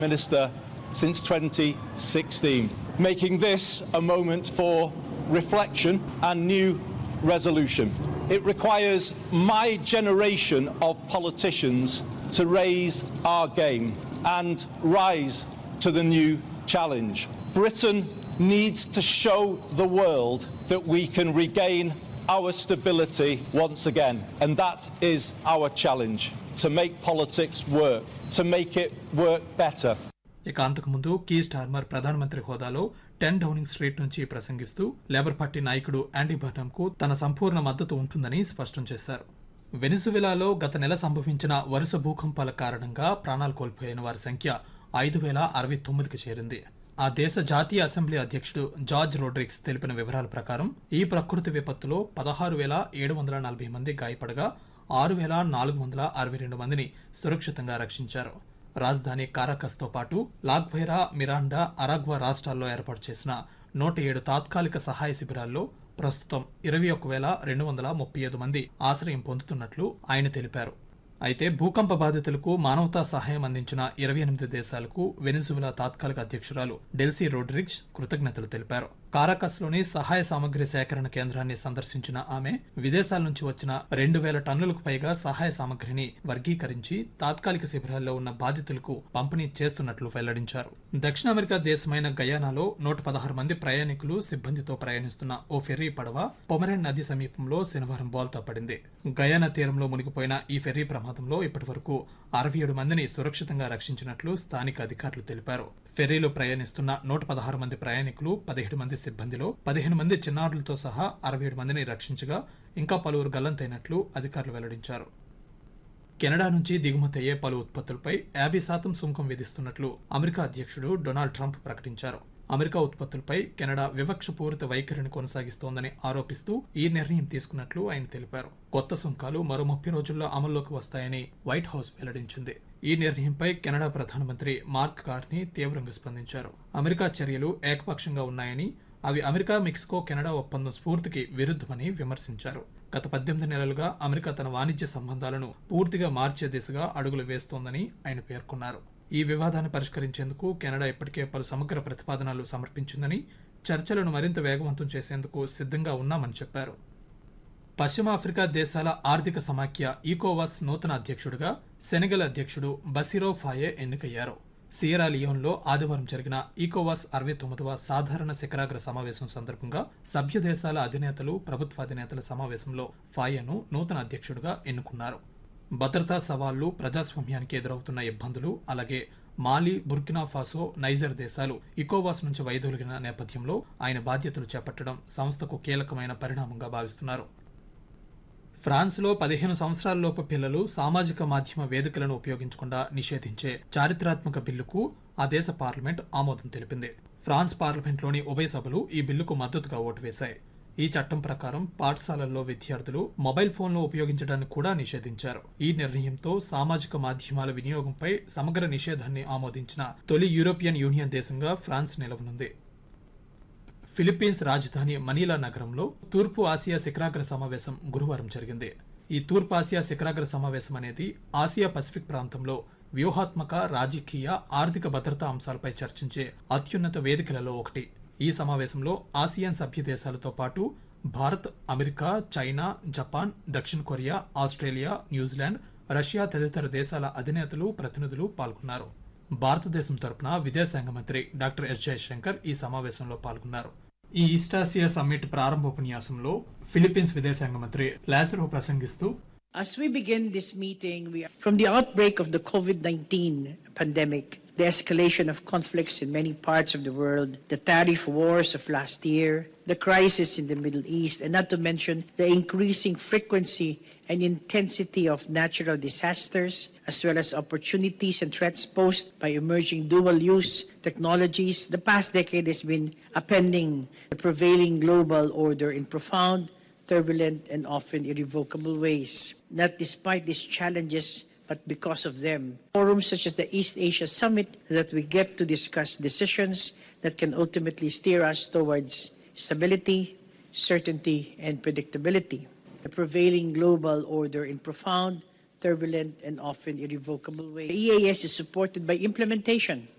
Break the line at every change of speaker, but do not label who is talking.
Minister since 2016, making this a moment for reflection and new resolution. It requires my generation of politicians to raise our game and rise to the new challenge. Britain needs to show the world that we can regain our stability once again, and that is our challenge, to make politics work, to make it work better.
ఇక అంతకుముందు key Starmer ప్రధానమంత్రి హోదాలో 10 Downing street నుంచి ప్రసంగిస్తూ labour party నాయకుడు యాండీ బర్నమ్కు తన సంపూర్ణ మద్దతు ఉంటుందని స్పష్టం చేశారు. వెనిజువెలాలో గత నెల సంభవించిన వరుస భూకంపాల కారణంగా ప్రాణాలు కోల్పోయిన వారి సంఖ్య 5,069కి చేరింది. ఆ దేశ జాతీయ అసెంబ్లీ అధ్యక్షుడు జార్జ్ రోడ్రిగ్స్ తెలిపిన వివరాల ప్రకారం ఈ ప్రకృతి విపత్తులో 16,740 మంది గాయపడగా 6,462 మందిని సురక్షితంగా రక్షించారు. రాజధాని కారాకస్తో పాటు లాగ్వైరా, మిరాండా, అరాగ్వా రాష్ట్రాల్లో ఏర్పాటు చేసిన 107 తాత్కాలిక సహాయ శిబిరాల్లో ప్రస్తుతం 21,235 మంది ఆశ్రయం పొందుతున్నట్లు ఆయన తెలిపారు. అయితే భూకంప బాధితులకు మానవతా సహాయం అందించిన 28 దేశాలకు వెనిజువెలా తాత్కాలిక అధ్యక్షురాలు డెల్సీ రోడ్రిగ్స్ కృతజ్ఞతలు తెలిపారు. కారాకస్లోని సహాయ సామగ్రి సేకరణ కేంద్రాన్ని సందర్శించిన ఆమె విదేశాల నుంచి వచ్చిన 2,000 టన్నులకు పైగా సహాయ సామగ్రిని వర్గీకరించి తాత్కాలిక శిబిరాల్లో ఉన్న బాధితులకు పంపిణీ చేస్తున్నట్లు వెల్లడించారు. దక్షిణ అమెరికా దేశమైన గయానాలో 116 మంది ప్రయాణికులు సిబ్బందితో ప్రయాణిస్తున్న ఓ ఫెర్రీ పడవ పొమరెన్ నది సమీపంలో శనివారం బోల్తా పడింది. గయానా తీరంలో మునిగిపోయిన ఈ ఫెర్రీ ప్రమాదంలో ఇప్పటి వరకు 67 మందిని సురక్షితంగా రక్షించినట్లు స్థానిక అధికారులు తెలిపారు. ఫెర్రీలో ప్రయాణిస్తున్న 116 మంది ప్రయాణికులు, 17 మంది సిబ్బందిలో 15 మంది చిన్నారులతో సహా 67 మందిని రక్షించగా ఇంకా పలువురు గల్లంతైనట్లు అధికారులు వెల్లడించారు. కెనడా నుంచి దిగుమతయ్యే పలు ఉత్పత్తులపై 50% సుంకం విధిస్తున్నట్లు అమెరికా అధ్యక్షుడు డొనాల్డ్ ట్రంప్ ప్రకటించారు. అమెరికా ఉత్పత్తులపై కెనడా వివక్షపూరిత వైఖరిని కొనసాగిస్తోందని ఆరోపిస్తూ ఈ నిర్ణయం తీసుకున్నట్లు ఆయన తెలిపారు. కొత్త సుంకాలు మరో 30 రోజుల్లో అమల్లోకి వస్తాయని వైట్ హౌస్ వెల్లడించింది. ఈ నిర్ణయంపై కెనడా ప్రధానమంత్రి మార్క్ కార్నీ తీవ్రంగా స్పందించారు. అమెరికా చర్యలు ఏకపక్షంగా ఉన్నాయని, అవి అమెరికా మెక్సికో కెనడా ఒప్పందం స్ఫూర్తికి విరుద్ధమని విమర్శించారు. గత 18 నెలలుగా అమెరికా తన వాణిజ్య సంబంధాలను పూర్తిగా మార్చే దిశగా అడుగులు వేస్తోందని ఆయన పేర్కొన్నారు. ఈ వివాదాన్ని పరిష్కరించేందుకు కెనడా ఇప్పటికే పలు సమగ్ర ప్రతిపాదనలు సమర్పించిందని, చర్చలను మరింత వేగవంతం చేసేందుకు సిద్ధంగా ఉన్నామని చెప్పారు. పశ్చిమ ఆఫ్రికా దేశాల ఆర్థిక సమాఖ్య ఈకోవాస్ నూతన అధ్యక్షుడిగా సెనెగల్ అధ్యక్షుడు బసిరో ఫాయే ఎన్నికయ్యారు. సియరా లియోన్లో ఆదివారం జరిగిన ఈకోవాస్ 69వ సాధారణ శిఖరాగ్ర సమావేశం సందర్భంగా సభ్య దేశాల అధినేతలు, ప్రభుత్వాధినేతల సమావేశంలో ఫాయేను నూతన అధ్యక్షుడిగా ఎన్నుకున్నారు. భద్రతా సవాళ్లు, ప్రజాస్వామ్యానికి ఎదురవుతున్న ఇబ్బందులు, అలాగే మాలి, బుర్కినా ఫాసో, నైజర్ దేశాలు ఈకోవాస్ నుంచి వైదొలిగిన నేపథ్యంలో ఆయన బాధ్యతలు చేపట్టడం సంస్థకు కీలకమైన పరిణామంగా భావిస్తున్నారు. ఫ్రాన్స్లో 15 సంవత్సరాలలోపు పిల్లలు సామాజిక మాధ్యమ వేదికలను ఉపయోగించకుండా నిషేధించే చారిత్రాత్మక బిల్లుకు ఆ దేశ పార్లమెంట్ ఆమోదం తెలిపింది. ఫ్రాన్స్ పార్లమెంట్లోని ఉభయ సభలు ఈ బిల్లుకు మద్దతుగా ఓటు వేశాయి. ఈ చట్టం ప్రకారం పాఠశాలల్లో విద్యార్థులు మొబైల్ ఫోన్లు ఉపయోగించడాన్ని కూడా నిషేధించారు. ఈ నిర్ణయంతో సామాజిక మాధ్యమాల వినియోగంపై సమగ్ర నిషేధాన్ని ఆమోదించిన తొలి యూరోపియన్ యూనియన్ దేశంగా ఫ్రాన్స్ నిలవనుంది. ఫిలిప్పీన్స్ రాజధాని మనీలా నగరంలో తూర్పు ఆసియా శిఖరాగ్ర సమావేశం గురువారం జరిగింది. ఈ తూర్పు ఆసియా శిఖరాగ్ర సమావేశం అనేది ఆసియా పసిఫిక్ ప్రాంతంలో వ్యూహాత్మక, రాజకీయ, ఆర్థిక భద్రతా అంశాలపై చర్చించే అత్యున్నత వేదికలలో ఒకటి. ఈ సమావేశంలో ఆసియాన్ సభ్య దేశాలతో పాటు భారత్, అమెరికా, చైనా, జపాన్, దక్షిణ కొరియా, ఆస్ట్రేలియా, న్యూజిలాండ్, రష్యా తదితర దేశాల అధినేతలు, ప్రతినిధులు పాల్గొన్నారు. భారతదేశం తరపున విదేశాంగ మంత్రి డాక్టర్ ఎస్ జయశంకర్ ఈ సమావేశంలో పాల్గొన్నారు. ఈ ఈస్టాసియా సమ్మిట్ ప్రారంభోపన్యాసంలో ఫిలిప్పీన్స్ విదేశాంగ మంత్రి లాజరో ప్రసంగిస్తూ,
As we begin this meeting, from the outbreak of the COVID-19 pandemic, the escalation of conflicts in many parts of the world, the tariff wars of last year, the crisis in the Middle East, and not to mention the increasing frequency and intensity of natural disasters, as well as opportunities and threats posed by emerging dual-use technologies, the past decade has been upending the prevailing global order in profound, turbulent, and often irrevocable ways. Not despite these challenges, but because of them. Forums such as the East Asia Summit that we get to discuss decisions that can ultimately steer us towards stability, certainty, and predictability. The prevailing global order in profound, turbulent and often irrevocable way. The EAS is supported by implementation